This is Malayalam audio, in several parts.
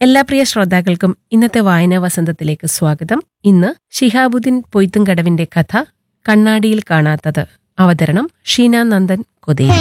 എല്ലാ പ്രിയ ശ്രോതാക്കൾക്കും ഇന്നത്തെ വായനാ വസന്തത്തിലേക്ക് സ്വാഗതം. ഇന്ന് ശിഹാബുദ്ദീൻ പൊയ്ത്തുംകടവിന്റെ കഥ കണ്ണാടിയിൽ കാണാത്തത്. അവതരണം ഷീന നന്ദൻ കൊതേരി.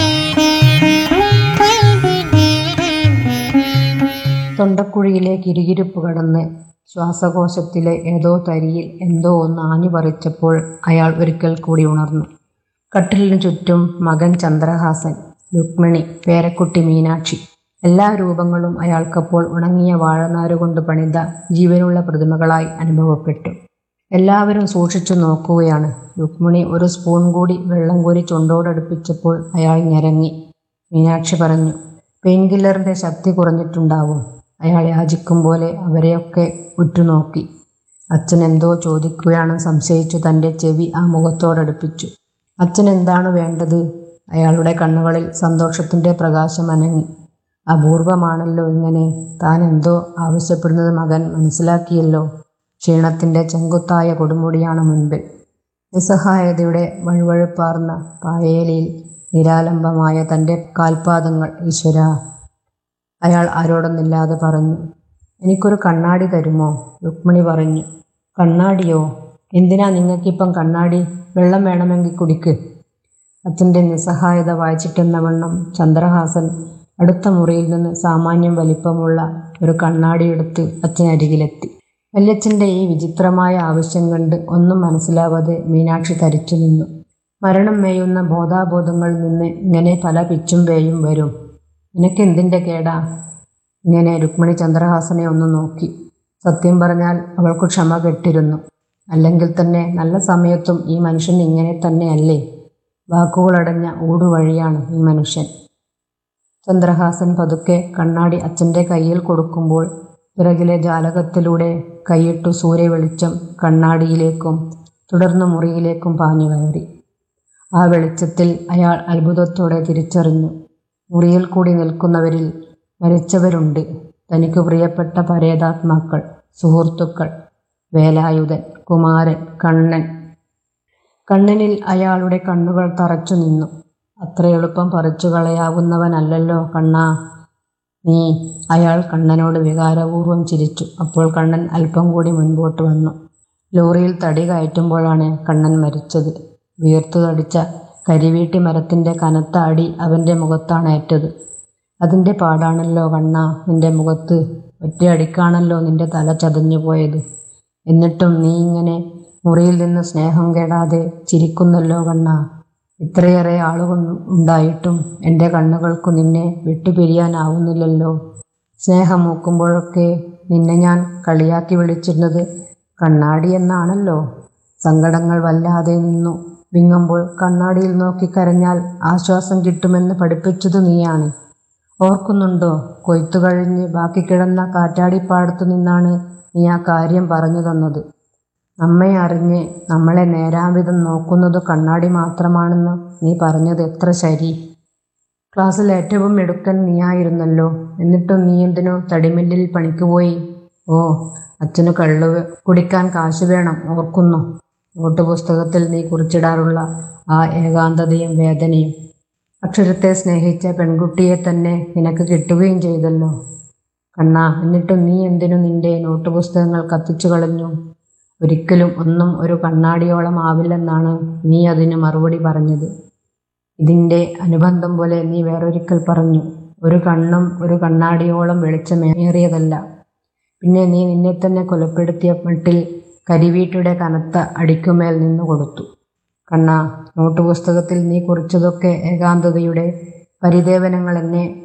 തൊണ്ടക്കുഴിയിലെ കിരുകിരുപ്പ് കടന്ന് ശ്വാസകോശത്തിലെ ഏതോ തരിയിൽ എന്തോ ഒന്ന് ആഞ്ഞു പറിച്ചപ്പോൾ അയാൾ ഒരിക്കൽ കൂടി ഉണർന്നു. കട്ടിലിനു ചുറ്റും മകൻ ചന്ദ്രഹാസൻ, രുക്മിണി, പേരക്കുട്ടി മീനാക്ഷി. എല്ലാ രൂപങ്ങളും അയാൾക്കപ്പോൾ ഉണങ്ങിയ വാഴനാരുകൊണ്ട് പണിത ജീവനുള്ള പ്രതിമകളായി അനുഭവപ്പെട്ടു. എല്ലാവരും സൂക്ഷിച്ചു നോക്കുകയാണ്. രുക്മിണി ഒരു സ്പൂൺ കൂടി വെള്ളം കോരി ചുണ്ടോടടുപ്പിച്ചപ്പോൾ അയാൾ ഞരങ്ങി. മീനാക്ഷി പറഞ്ഞു, പെയിൻ കില്ലറിൻ്റെ ശക്തി കുറഞ്ഞിട്ടുണ്ടാവും. അയാൾ യാചിക്കും പോലെ അവരെയൊക്കെ ഉറ്റുനോക്കി. അച്ഛൻ എന്തോ ചോദിക്കുകയാണെന്ന് സംശയിച്ചു തൻ്റെ ചെവി ആ മുഖത്തോടടുപ്പിച്ചു. അച്ഛൻ എന്താണ് വേണ്ടത്? അയാളുടെ കണ്ണുകളിൽ സന്തോഷത്തിൻ്റെ പ്രകാശം അനങ്ങി. അപൂർവമാണല്ലോ ഇങ്ങനെ. താൻ എന്തോ ആവശ്യപ്പെടുന്നത് മകൻ മനസ്സിലാക്കിയല്ലോ. ക്ഷീണത്തിൻ്റെ ചെങ്കുത്തായ കൊടുമുടിയാണ് മുൻപിൽ. നിസ്സഹായതയുടെ വഴുവഴുപ്പാർന്ന പായേലിയിൽ നിരാലംബമായ തൻ്റെ കാൽപാദങ്ങൾ. ഈശ്വരാ, അയാൾ ആരോടൊന്നില്ലാതെ പറഞ്ഞു. എനിക്കൊരു കണ്ണാടി തരുമോ? രുക്മിണി പറഞ്ഞു. കണ്ണാടിയോ? എന്തിനാ നിങ്ങൾക്കിപ്പം കണ്ണാടി? വെള്ളം വേണമെങ്കിൽ കുടിക്ക്. അച്ഛൻ്റെ നിസ്സഹായത വായിച്ചിട്ടെന്ന വണ്ണം ചന്ദ്രഹാസൻ അടുത്ത മുറിയിൽ നിന്ന് സാമാന്യം വലിപ്പമുള്ള ഒരു കണ്ണാടിയെടുത്ത് അച്ഛനരികിലെത്തി. വല്യച്ഛൻ്റെ ഈ വിചിത്രമായ ആവശ്യം കണ്ട് ഒന്നും മനസ്സിലാവാതെ മീനാക്ഷി തരിച്ചു നിന്നു. മരണം മേയുന്ന ബോധാബോധങ്ങളിൽ നിന്ന് ഇങ്ങനെ പല പിച്ചും പേയും വരും. നിനക്കെന്തിൻ്റെ കേടാ? ഇങ്ങനെ രുക്മിണി ചന്ദ്രഹാസനെ ഒന്ന് നോക്കി. സത്യം പറഞ്ഞാൽ അവൾക്ക് ക്ഷമ കെട്ടിരുന്നു. അല്ലെങ്കിൽ തന്നെ നല്ല സമയത്തും ഈ മനുഷ്യൻ ഇങ്ങനെ തന്നെയല്ലേ? വാക്കുകളടഞ്ഞ ഊടുവഴിയാണ് ഈ മനുഷ്യൻ. ചന്ദ്രഹാസൻ പതുക്കെ കണ്ണാടി അച്ഛൻ്റെ കയ്യിൽ കൊടുക്കുമ്പോൾ പിറകിലെ ജാലകത്തിലൂടെ കൈയിട്ടു സൂര്യവെളിച്ചം കണ്ണാടിയിലേക്കും തുടർന്ന് മുറിയിലേക്കും പാഞ്ഞു കയറി. ആ വെളിച്ചത്തിൽ അയാൾ അത്ഭുതത്തോടെ തിരിച്ചറിഞ്ഞു. മുറിയിൽ കൂടി നിൽക്കുന്നവരിൽ മരിച്ചവരുണ്ട്. തനിക്ക് പ്രിയപ്പെട്ട പരേതാത്മാക്കൾ, സുഹൃത്തുക്കൾ. വേലായുധൻ, കുമാരൻ, കണ്ണൻ. കണ്ണനിൽ അയാളുടെ കണ്ണുകൾ തറച്ചു നിന്നു. അത്ര എളുപ്പം പറിച്ചു കളയാവുന്നവനല്ലല്ലോ കണ്ണാ നീ. അയാൾ കണ്ണനോട് വികാരപൂർവ്വം ചിരിച്ചു. അപ്പോൾ കണ്ണൻ അല്പം കൂടി മുൻപോട്ട് വന്നു. ലോറിയിൽ തടി കയറ്റുമ്പോഴാണ് കണ്ണൻ മരിച്ചത്. വീർത്തു തടിച്ച കരിവീട്ടി മരത്തിൻ്റെ കനത്ത അടി അവൻ്റെ മുഖത്താണ് ഏറ്റത്. അതിൻ്റെ പാടാണല്ലോ കണ്ണാ നിൻ്റെ മുഖത്ത്. ഒറ്റയടിക്കാണല്ലോ നിൻ്റെ തല ചതഞ്ഞു പോയത്. എന്നിട്ടും നീ ഇങ്ങനെ മുറിയിൽ നിന്ന് സ്നേഹം കെടാതെ ചിരിക്കുന്നല്ലോ കണ്ണാ. ഇത്രയേറെ ആളുകൾ ഉണ്ടായിട്ടും എൻ്റെ കണ്ണുകൾക്കു നിന്നെ വിട്ടുപിരിയാനാവുന്നില്ലല്ലോ. സ്നേഹം മൂക്കുമ്പോഴൊക്കെ നിന്നെ ഞാൻ കളിയാക്കി വിളിച്ചിരുന്നത് കണ്ണാടി എന്നാണല്ലോ. സങ്കടങ്ങൾ വല്ലാതെ നിന്നു വിങ്ങുമ്പോൾ കണ്ണാടിയിൽ നോക്കി കരഞ്ഞാൽ ആശ്വാസം കിട്ടുമെന്ന് പഠിപ്പിച്ചത് നീയാണ്. ഓർക്കുന്നുണ്ടോ? കൊയ്ത്തു കഴിഞ്ഞ് ബാക്കി കിടന്ന കാറ്റാടിപ്പാടത്തു നിന്നാണ് നീ ആ കാര്യം പറഞ്ഞു തന്നത്. നമ്മെ അറിഞ്ഞ് നമ്മളെ നേരാംവിധം നോക്കുന്നത് കണ്ണാടി മാത്രമാണെന്ന് നീ പറഞ്ഞത് എത്ര ശരി. ക്ലാസ്സിൽ ഏറ്റവും മിടുക്കൻ നീയായിരുന്നല്ലോ. എന്നിട്ടും നീ എന്തിനോ തടിമില്ലിൽ പണിക്ക് പോയി? ഓ, അച്ഛന് കള്ളു കുടിക്കാൻ കാശ് വേണം, ഓർക്കുന്നു. നോട്ടുപുസ്തകത്തിൽ നീ കുറിച്ചിടാറുള്ള ആ ഏകാന്തതയും വേദനയും. അക്ഷരത്തെ സ്നേഹിച്ച പെൺകുട്ടിയെ തന്നെ നിനക്ക് കിട്ടുകയും ചെയ്തല്ലോ കണ്ണാ. എന്നിട്ടും നീ എന്തിനു നിന്റെ നോട്ടുപുസ്തകങ്ങൾ കത്തിച്ചു കളഞ്ഞു? ഒരിക്കലും ഒന്നും ഒരു കണ്ണാടിയോളം ആവില്ലെന്നാണ് നീ അതിന് മറുപടി പറഞ്ഞത്. ഇതിൻ്റെ അനുബന്ധം പോലെ നീ വേറൊരിക്കൽ പറഞ്ഞു, ഒരു കണ്ണും ഒരു കണ്ണാടിയോളം വെളിച്ചമേറിയതല്ല. പിന്നെ നീ നിന്നെ തന്നെ കൊലപ്പെടുത്തിയ മട്ടിൽ കരിവീട്ടിയുടെ കനത്ത അടിക്കുമേൽ നിന്നു കൊടുത്തു. കണ്ണാ, നോട്ടുപുസ്തകത്തിൽ നീ കുറിച്ചതൊക്കെ ഏകാന്തതയുടെ പരിദേവനങ്ങൾ എന്നെ